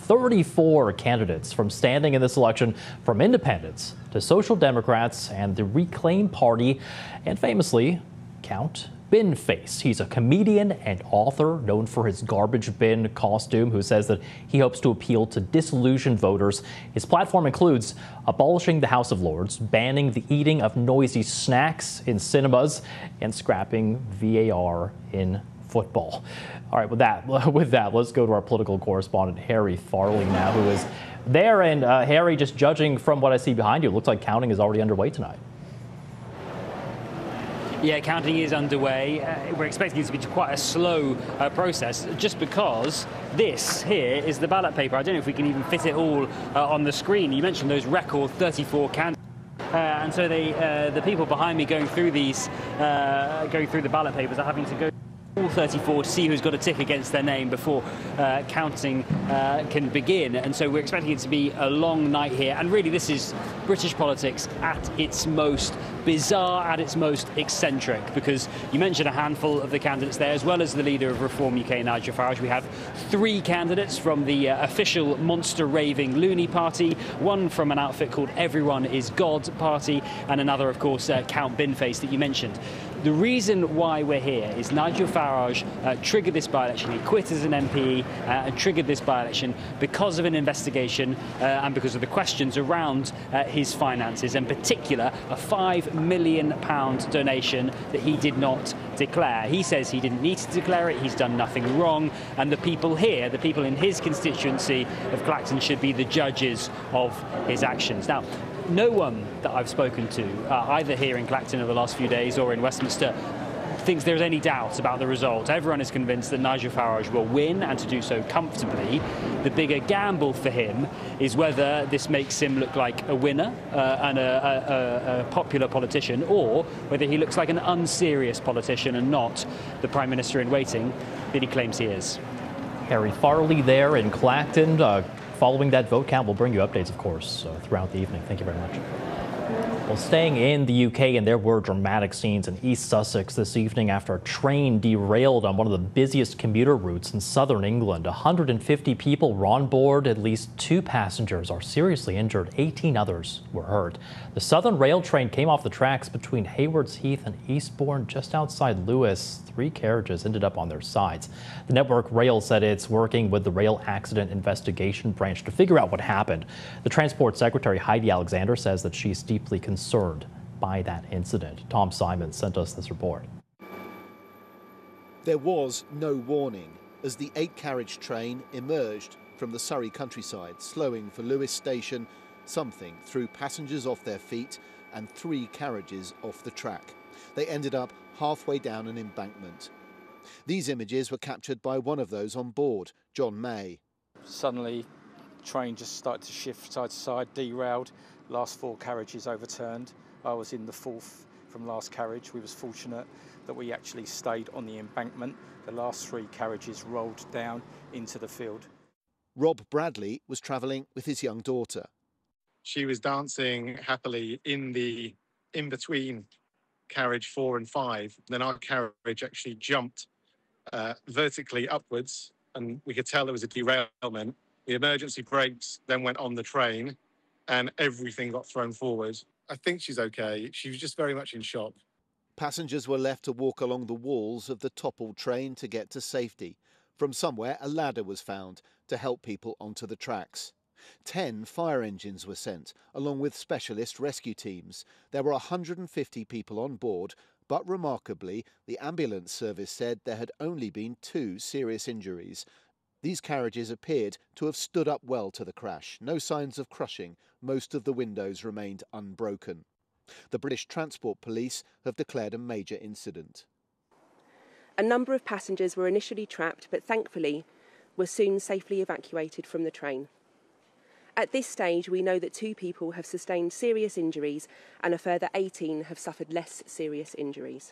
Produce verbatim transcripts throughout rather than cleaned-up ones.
thirty-four candidates from standing in this election, from independents to Social Democrats and the Reclaim Party, and famously, Count Bin Face. He's a comedian and author known for his garbage bin costume, who says that he hopes to appeal to disillusioned voters. His platform includes abolishing the House of Lords, banning the eating of noisy snacks in cinemas, and scrapping V A R in football. All right, with that, with that, let's go to our political correspondent, Harry Farley, now, who is there. And uh, Harry, just judging from what I see behind you, it looks like counting is already underway tonight. Yeah, counting is underway. Uh, we're expecting it to be quite a slow uh, process, just because this here is the ballot paper. I don't know if we can even fit it all uh, on the screen. You mentioned those record thirty-four candidates. Uh, and so they, uh, the people behind me going through these, uh, going through the ballot papers are having to go all thirty-four to see who's got a tick against their name before uh, counting uh, can begin. And so we're expecting it to be a long night here. And really, this is British politics at its most bizarre, at its most eccentric, because you mentioned a handful of the candidates there, as well as the leader of Reform U K, Nigel Farage. We have three candidates from the uh, official monster raving loony party, one from an outfit called Everyone is God party, and another, of course, uh, Count Bin Face that you mentioned. The reason why we're here is Nigel Farage uh, triggered this by-election. He quit as an M P uh, and triggered this by-election because of an investigation uh, and because of the questions around uh, his finances, in particular a five million pound donation that he did not declare. He says he didn't need to declare it, he's done nothing wrong, and the people here, the people in his constituency of Clacton, should be the judges of his actions. Now, no one that I've spoken to, uh, either here in Clacton over the last few days or in Westminster, thinks there's any doubt about the result. Everyone is convinced that Nigel Farage will win, and to do so comfortably. The bigger gamble for him is whether this makes him look like a winner uh, and a, a, a popular politician, or whether he looks like an unserious politician and not the Prime Minister in waiting that he claims he is. Harry Farley there in Clacton. Uh, following that vote count, we'll bring you updates, of course, uh, throughout the evening. Thank you very much. Well, staying in the U K, and there were dramatic scenes in East Sussex this evening after a train derailed on one of the busiest commuter routes in southern England. one hundred fifty people were on board. At least two passengers are seriously injured. eighteen others were hurt. The Southern Rail train came off the tracks between Haywards Heath and Eastbourne, just outside Lewes. Three carriages ended up on their sides. The Network Rail said it's working with the Rail Accident Investigation Branch to figure out what happened. The Transport Secretary Heidi Alexander says that she's deeply concerned by that incident. Tom Simon sent us this report. There was no warning as the eight-carriage train emerged from the Surrey countryside, slowing for Lewes Station. Something threw passengers off their feet and three carriages off the track. They ended up halfway down an embankment. These images were captured by one of those on board, John May. Suddenly, the train just started to shift side to side, derailed. Last four carriages overturned. I was in the fourth from last carriage. We was fortunate that we actually stayed on the embankment. The last three carriages rolled down into the field. Rob Bradley was travelling with his young daughter. She was dancing happily in the in-between carriage four and five. Then our carriage actually jumped uh, vertically upwards, and we could tell there was a derailment. The emergency brakes then went on the train, and everything got thrown forward. I think she's okay. She was just very much in shock. Passengers were left to walk along the walls of the toppled train to get to safety. From somewhere, a ladder was found to help people onto the tracks. Ten fire engines were sent, along with specialist rescue teams. There were one hundred fifty people on board, but remarkably, the ambulance service said there had only been two serious injuries. These carriages appeared to have stood up well to the crash. No signs of crushing. Most of the windows remained unbroken. The British Transport Police have declared a major incident. A number of passengers were initially trapped, but thankfully were soon safely evacuated from the train. At this stage, we know that two people have sustained serious injuries and a further eighteen have suffered less serious injuries.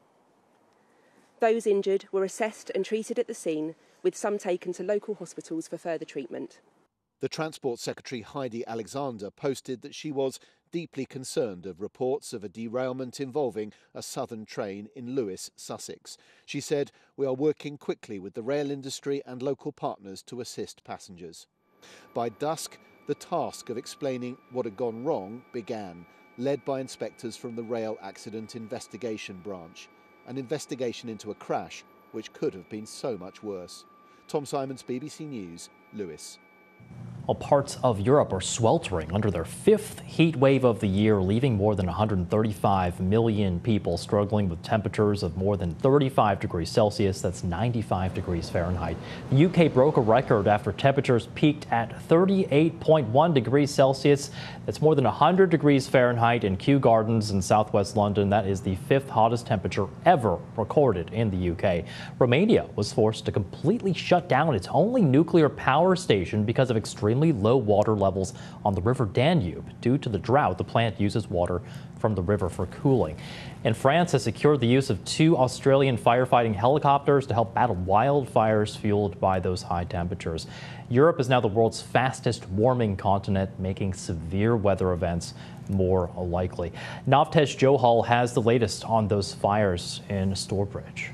Those injured were assessed and treated at the scene, with some taken to local hospitals for further treatment. The Transport Secretary Heidi Alexander posted that she was deeply concerned of reports of a derailment involving a southern train in Lewes, Sussex. She said, "We are working quickly with the rail industry and local partners to assist passengers." By dusk, the task of explaining what had gone wrong began, led by inspectors from the Rail Accident Investigation Branch, an investigation into a crash which could have been so much worse. Tom Simons, B B C News, Lewis. Well, parts of Europe are sweltering under their fifth heat wave of the year, leaving more than one hundred thirty-five million people struggling with temperatures of more than thirty-five degrees Celsius. That's ninety-five degrees Fahrenheit. The U K broke a record after temperatures peaked at thirty-eight point one degrees Celsius. That's more than one hundred degrees Fahrenheit in Kew Gardens in southwest London. That is the fifth hottest temperature ever recorded in the U K. Romania was forced to completely shut down its only nuclear power station because of extremely low water levels on the River Danube. Due to the drought, the plant uses water from the river for cooling. And France has secured the use of two Australian firefighting helicopters to help battle wildfires fueled by those high temperatures. Europe is now the world's fastest warming continent, making severe weather events more likely. Navtesh Johal has the latest on those fires in Stourbridge.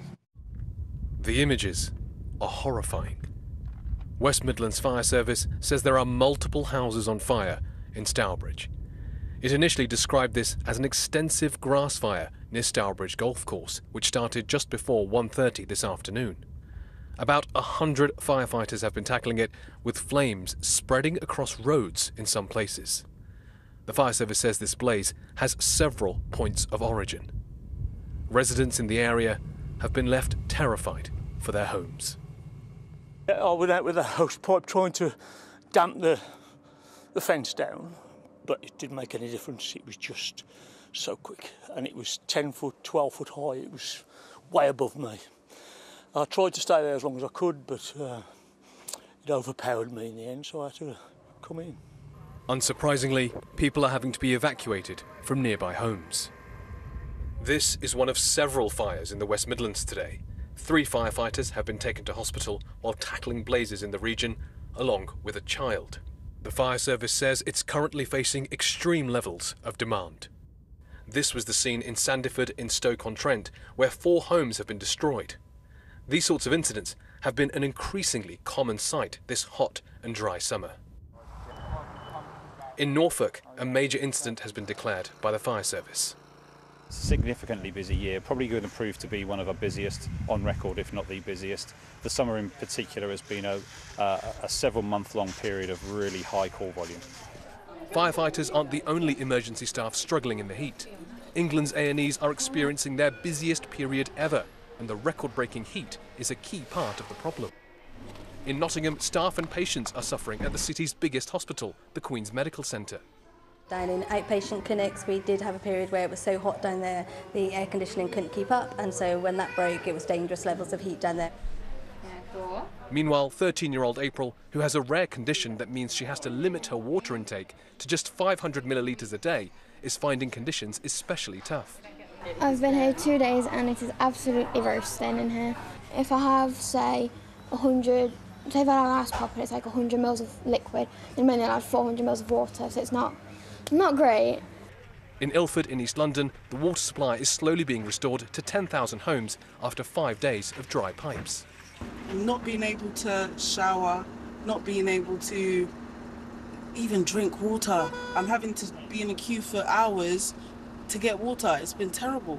The images are horrifying. West Midlands Fire Service says there are multiple houses on fire in Stourbridge. It initially described this as an extensive grass fire near Stourbridge Golf Course, which started just before one thirty this afternoon. About a hundred firefighters have been tackling it, with flames spreading across roads in some places. The fire service says this blaze has several points of origin. Residents in the area have been left terrified for their homes. I went out with a hose pipe trying to damp the, the fence down, but it didn't make any difference. It was just so quick, and it was ten foot, twelve foot high. It was way above me. I tried to stay there as long as I could, but uh, it overpowered me in the end, so I had to come in. Unsurprisingly, people are having to be evacuated from nearby homes. This is one of several fires in the West Midlands today. Three firefighters have been taken to hospital while tackling blazes in the region, along with a child. The fire service says it's currently facing extreme levels of demand. This was the scene in Sandiford in Stoke-on-Trent, where four homes have been destroyed. These sorts of incidents have been an increasingly common sight this hot and dry summer. In Norfolk, a major incident has been declared by the fire service. Significantly busy year, probably going to prove to be one of our busiest on record, if not the busiest. The summer in particular has been a, uh, a several month long period of really high call volume. Firefighters aren't the only emergency staff struggling in the heat. England's A and Es are experiencing their busiest period ever, and the record-breaking heat is a key part of the problem. In Nottingham, staff and patients are suffering at the city's biggest hospital, the Queen's Medical Centre. Down in outpatient clinics, we did have a period where it was so hot down there, the air conditioning couldn't keep up, and so when that broke, it was dangerous levels of heat down there. Meanwhile, thirteen-year-old April, who has a rare condition that means she has to limit her water intake to just five hundred millilitres a day, is finding conditions especially tough. I've been here two days and it is absolutely roasting in here. If I have, say, one hundred, say if I have an ice pop and it's like one hundred mils of liquid, then mainly I'll add four hundred mils of water, so it's not Not great. In Ilford in East London, the water supply is slowly being restored to ten thousand homes after five days of dry pipes. Not being able to shower, not being able to even drink water. I'm having to be in a queue for hours to get water. It's been terrible.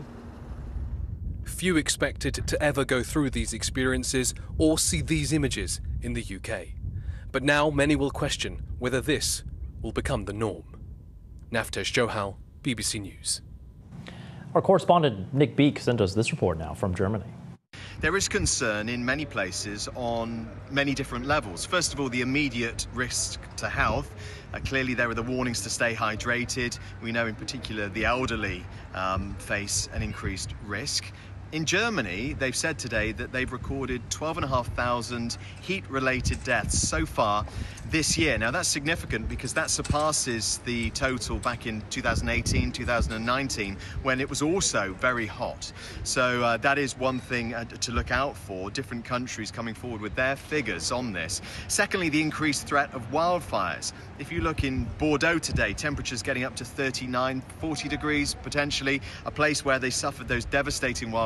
Few expected to ever go through these experiences or see these images in the U K. But now many will question whether this will become the norm. Navtesh Johal, B B C News. Our correspondent Nick Beek sent us this report now from Germany. There is concern in many places on many different levels. First of all, the immediate risk to health. Uh, clearly, there are the warnings to stay hydrated. We know in particular the elderly um, face an increased risk. In Germany, they've said today that they've recorded twelve and a half thousand heat-related deaths so far this year. Now, that's significant because that surpasses the total back in two thousand eighteen, two thousand nineteen, when it was also very hot. So uh, that is one thing uh, to look out for, different countries coming forward with their figures on this. Secondly, the increased threat of wildfires. If you look in Bordeaux today, temperatures getting up to thirty-nine, forty degrees potentially, a place where they suffered those devastating wildfires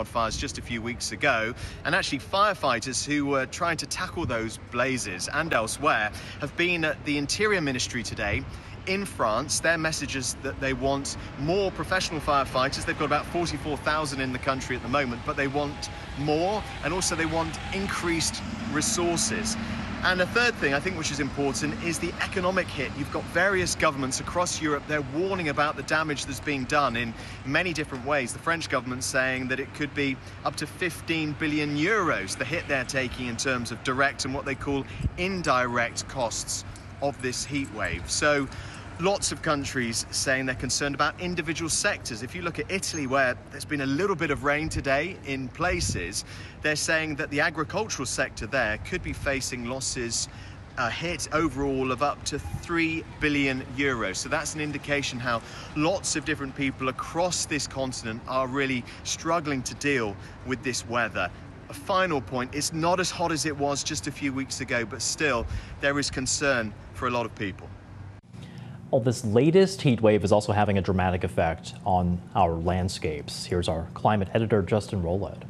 wildfires just a few weeks ago. And actually firefighters who were trying to tackle those blazes and elsewhere have been at the Interior Ministry today in France. Their message is that they want more professional firefighters. They've got about forty-four thousand in the country at the moment, but they want more, and also they want increased resources. And a third thing I think which is important is the economic hit. You've got various governments across Europe, they're warning about the damage that's being done in many different ways. The French government saying that it could be up to fifteen billion euros, the hit they're taking in terms of direct and what they call indirect costs of this heat wave. So lots of countries saying they're concerned about individual sectors. If you look at Italy, where there's been a little bit of rain today in places, they're saying that the agricultural sector there could be facing losses, a hit overall of up to three billion euros. So that's an indication how lots of different people across this continent are really struggling to deal with this weather. A final point, it's not as hot as it was just a few weeks ago, but still there is concern for a lot of people. Well, this latest heat wave is also having a dramatic effect on our landscapes. Here's our climate editor, Justin Rowlett.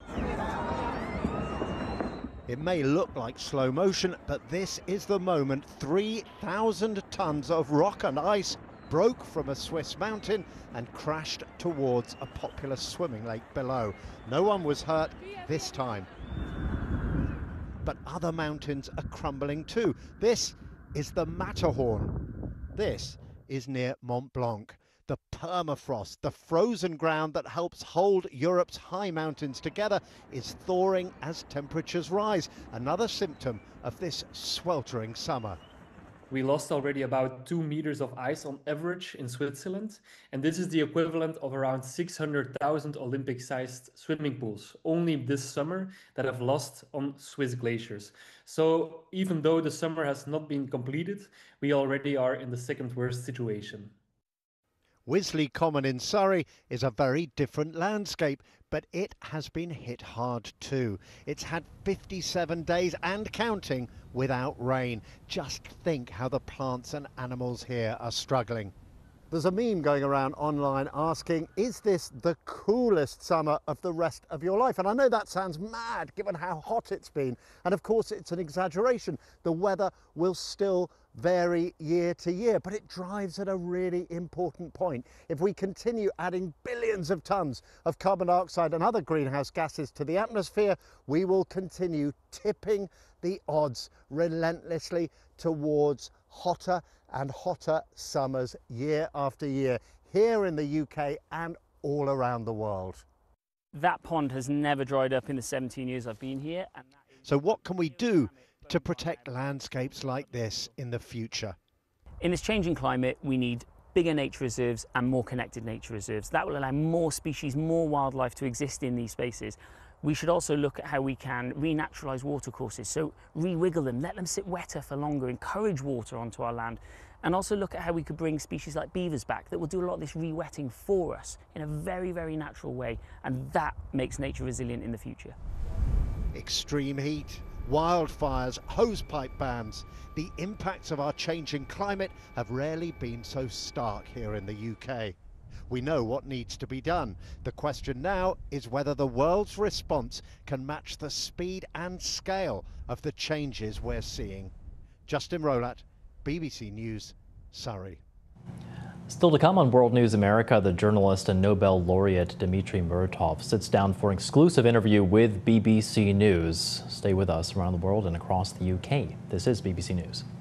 It may look like slow motion, but this is the moment three thousand tons of rock and ice broke from a Swiss mountain and crashed towards a popular swimming lake below. No one was hurt this time. But other mountains are crumbling too. This is the Matterhorn. This is near Mont Blanc, the permafrost, the frozen ground that helps hold Europe's high mountains together, is thawing as temperatures rise, another symptom of this sweltering summer. We lost already about two meters of ice on average in Switzerland, and this is the equivalent of around six hundred thousand Olympic-sized swimming pools only this summer that have lost on Swiss glaciers. So even though the summer has not been completed, we already are in the second worst situation. Wisley Common in Surrey is a very different landscape, but it has been hit hard too. It's had fifty-seven days and counting without rain. Just think how the plants and animals here are struggling. There's a meme going around online asking, is this the coolest summer of the rest of your life? And I know that sounds mad given how hot it's been. And of course it's an exaggeration. The weather will still vary year to year, but it drives at a really important point. If we continue adding billions of tons of carbon dioxide and other greenhouse gases to the atmosphere, we will continue tipping the odds relentlessly towards hotter and hotter summers year after year, here in the U K and all around the world. That pond has never dried up in the seventeen years I've been here. And that is so what can we do to protect landscapes like this in the future? In this changing climate, we need bigger nature reserves and more connected nature reserves. That will allow more species, more wildlife to exist in these spaces. We should also look at how we can renaturalise watercourses, so re-wiggle them, let them sit wetter for longer, encourage water onto our land, and also look at how we could bring species like beavers back that will do a lot of this re-wetting for us in a very, very natural way, and that makes nature resilient in the future. Extreme heat, wildfires, hosepipe bans. The impacts of our changing climate have rarely been so stark here in the U K. We know what needs to be done. The question now is whether the world's response can match the speed and scale of the changes we're seeing. Justin Rowlett, B B C News, Surrey. Still to come on World News America, the journalist and Nobel laureate Dmitry Muratov sits down for an exclusive interview with B B C News. Stay with us around the world and across the U K. This is B B C News.